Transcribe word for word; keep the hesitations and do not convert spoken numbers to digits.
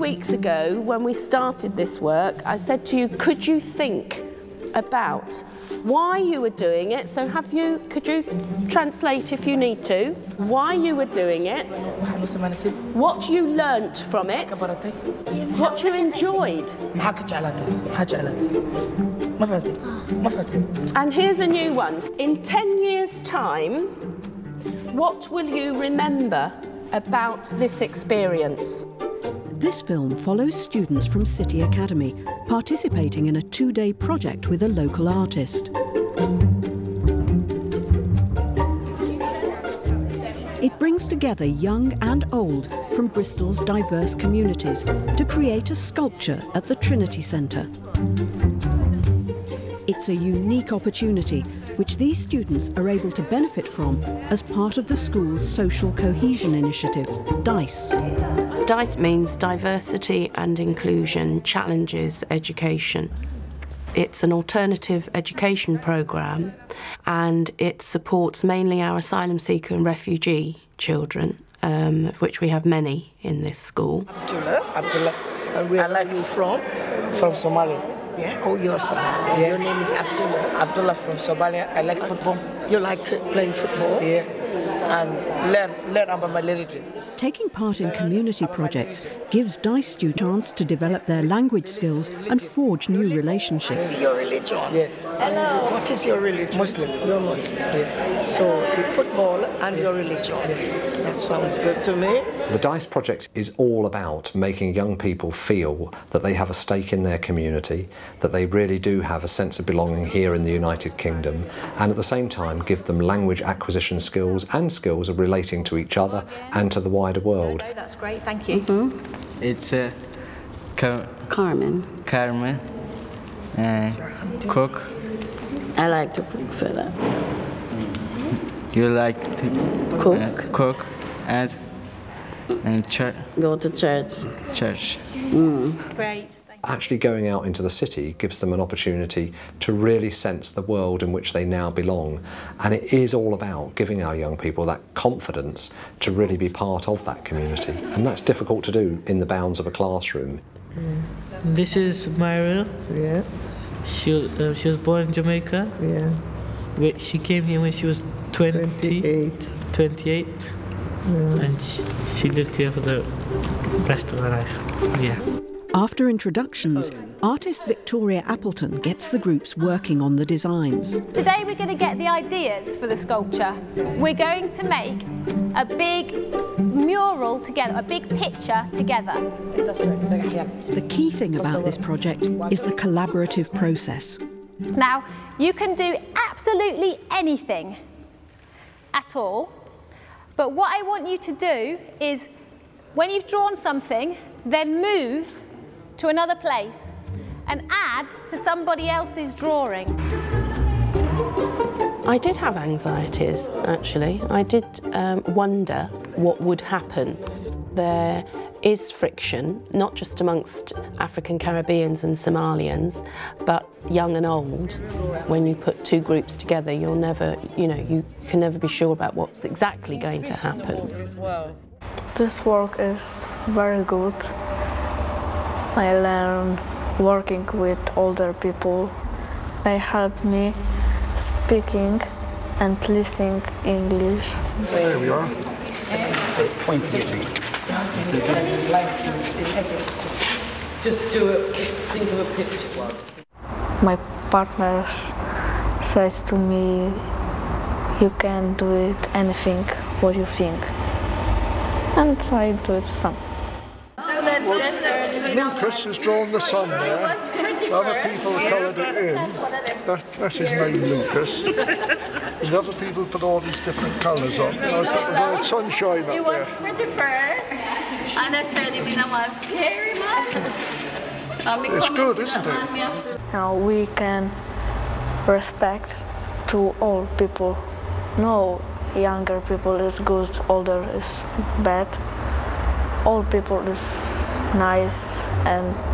weeks ago, when we started this work, I said to you, could you think about why you were doing it? So have you, could you translate if you need to, why you were doing it, what you learnt from it, what you enjoyed. And here's a new one. In ten years' time, what will you remember about this experience? This film follows students from City Academy participating in a two-day project with a local artist. It brings together young and old from Bristol's diverse communities to create a sculpture at the Trinity Centre. It's a unique opportunity which these students are able to benefit from as part of the school's social cohesion initiative, DICE. DICE means Diversity and Inclusion Challenges Education. It's an alternative education programme and it supports mainly our asylum seeker and refugee children, um, of which we have many in this school. Abdullah, Abdullah. And where are you from? From Somalia. Yeah? Oh, you're Somali. Yeah. Your name is Abdullah. Abdullah from Somalia. I like football. You like playing football? Yeah. And learn, learn about my religion. Taking part in community projects gives DICE students a chance to develop their language skills and forge new relationships. What is your religion? Yeah. And what is your religion? Muslim. You're Muslim. Yeah. So football and your religion. Yeah. That sounds good to me. The DICE project is all about making young people feel that they have a stake in their community, that they really do have a sense of belonging here in the United Kingdom, and at the same time give them language acquisition skills and skills of relating to each other and to the wider world. That's great, thank you. Mm-hmm. It's uh, Car Carmen. Carmen. Uh, cook. I like to cook, so that. You like to cook, uh, cook, and and church. Go to church. Church. Mm. Great. Actually going out into the city gives them an opportunity to really sense the world in which they now belong, and it is all about giving our young people that confidence to really be part of that community, and that's difficult to do in the bounds of a classroom. Mm. This is Myra. Yeah. She, uh, she was born in Jamaica. Yeah. She came here when she was twenty, twenty-eight. twenty-eight. Yeah. And she, she lived here for the rest of her life. Yeah. After introductions, artist Victoria Appleton gets the groups working on the designs. Today we're going to get the ideas for the sculpture. We're going to make a big mural together, a big picture together. The key thing about this project is the collaborative process. Now, you can do absolutely anything at all, but what I want you to do is, when you've drawn something, then move to another place and add to somebody else's drawing. I did have anxieties, actually. I did um, wonder what would happen. There is friction, not just amongst African Caribbeans and Somalians, but young and old. When you put two groups together, you'll never, you know, you can never be sure about what's exactly going to happen. This work is very good. I learned working with older people. They helped me speaking and listening English. There we are. Just do a, think of a picture. My partner says to me, you can do it anything what you think. And I do it some. Well, Lucas has drawn the sun there. Other people coloured it in. That, that's his name, Lucas. And other people put all these different colours on. I put the word sunshine up there. It was pretty first, and I turned it in a was very much. It's good, isn't it? Now we can respect to all people. No younger people is good, older is bad. All people is nice and